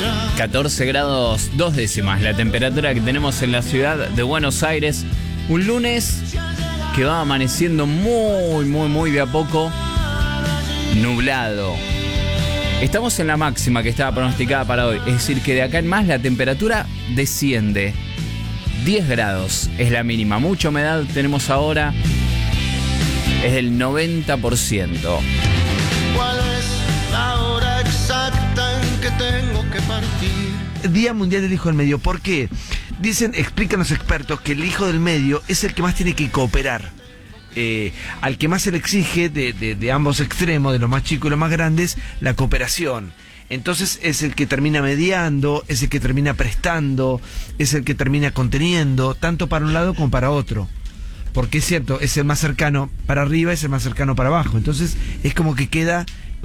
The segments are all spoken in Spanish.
14 grados 2 décimas la temperatura que tenemos en la ciudad de Buenos Aires. Un lunes que va amaneciendo muy de a poco nublado. Estamos en la máxima que estaba pronosticada para hoy. Es decir, que de acá en más la temperatura desciende. 10 grados es la mínima. Mucha humedad tenemos ahora. Es del 90%. ¿Cuál es la hora exacta en que tengo que partir? Día Mundial del Hijo del Medio. ¿Por qué? Explican los expertos que el hijo del medio es el que más tiene que cooperar. Al que más se le exige de ambos extremos, de los más chicos y los más grandes, la cooperación. Entonces es el que termina mediando, es el que termina prestando, es el que termina conteniendo, tanto para un lado como para otro. Porque es cierto, es el más cercano para arriba, es el más cercano para abajo. Entonces es como que queda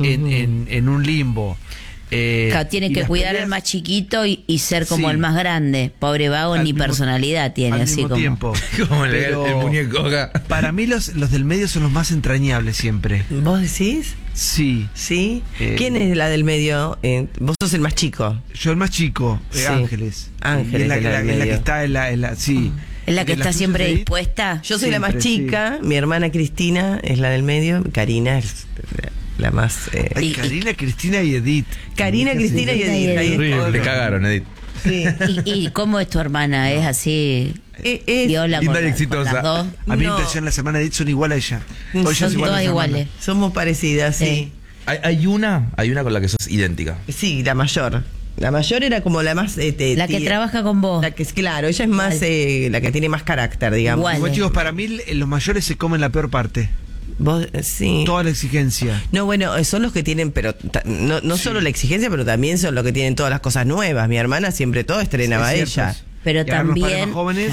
en un limbo. Claro, tiene que cuidar al más chiquito y ser como el más grande. Pobre vago, ni personalidad tiene, así como. Tiempo. Como el muñeco acá. Para mí los del medio son los más entrañables siempre. ¿Vos decís? Sí. ¿Sí? ¿Quién es la del medio? Vos sos el más chico. Yo el más chico, Sí. Ángeles. Ángeles Es la que está en la sí. ¿Es la que está siempre dispuesta? Yo soy la más Siempre, chica, mi hermana Cristina es la del medio, Karina es la más... Ay, Karina, Cristina y Edith. Karina, Cristina y Edith. Ahí Horrible, le cagaron, Edith. Sí. ¿Y cómo es tu hermana? ¿Es así? Viola linda con y exitosa. las dos. A mí me No. impresiona las hermanas de Edith son igual a ella. O ella es Son igual a todas su hermana. iguales. Somos parecidas, sí. Hay una con la que sos idéntica. Sí, la mayor. La mayor era como la más... La que trabaja con vos. La que es, claro, ella es más la que tiene más carácter, digamos. Igual. Igual, chicos, para mí los mayores se comen la peor parte. Vos, sí. Toda la exigencia. No, bueno, son los que tienen, pero no solo la exigencia, pero también son los que tienen todas las cosas nuevas. Mi hermana siempre todo estrenaba a Es cierto. ella. Pero Y ahora los padres también... más jóvenes.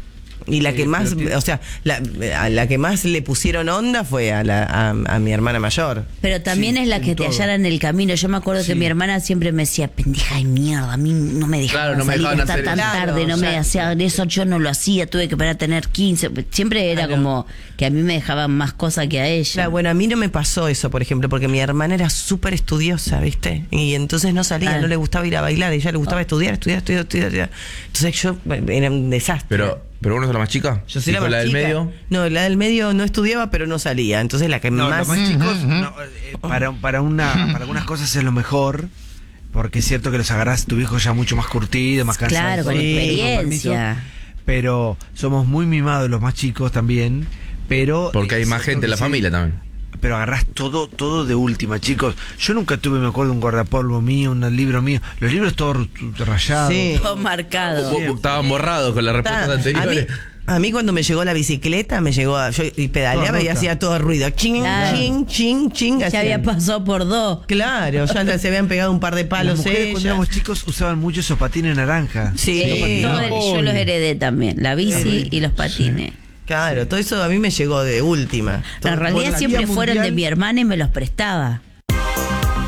Y la que más, pero o sea, a la que más le pusieron onda fue a mi hermana mayor. Pero también Sí, es la en que te todo. allanan el camino. Yo me acuerdo que Sí. mi hermana siempre me decía, pendeja de mierda, a mí no me dejaban Claro, no me salir dejaban hasta hacer tan eso. tarde, no Claro, me o sea, hacían eso, yo no lo hacía, tuve que esperar a tener 15. Siempre era Claro. como que a mí me dejaban más cosas que a ella. Claro, bueno, a mí no me pasó eso, por ejemplo, porque mi hermana era súper estudiosa, ¿viste? Y entonces no salía, no le gustaba ir a bailar, a ella le gustaba estudiar. Entonces yo, era un desastre. Pero uno es la más chica. Yo soy ¿Y la con más del chica. medio? No, la del medio no estudiaba, pero no salía. Entonces la que No, más... los más chicos, no, para algunas cosas es lo mejor, porque es cierto que los agarrás tu viejo ya mucho más curtido, más cansado. Claro, con Sí, experiencia. Pero somos muy mimados los más chicos también, pero... Porque hay más gente en la familia también. Pero agarrás todo de última, chicos. Yo nunca tuve, me acuerdo, un guardapolvo mío, un libro mío. Los libros todos rayados. Sí. Todo marcado. Estaban borrados con las respuestas anteriores. A mí cuando me llegó la bicicleta, yo y pedaleaba Toda y rota. hacía todo ruido. Ching, Claro. ching, ching, ching. Ya hacían. había pasado por dos. Claro, ya se habían pegado un par de Las palos mujeres cuando ellas. éramos chicos usaban mucho esos patines naranja. Sí, Yo los heredé también, la bici y los patines. claro, todo eso a mí me llegó de última. Pero en realidad Bueno, siempre Día fueron Mundial- de mi hermana y me los prestaba.